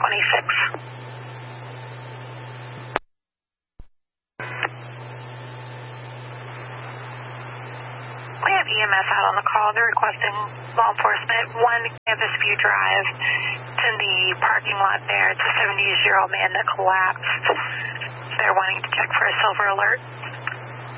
26. We have EMS out on the call. They're requesting law enforcement 1 Campus View Drive. It's in the parking lot there. It's a 70-year-old man that collapsed. They're wanting to check for a silver alert.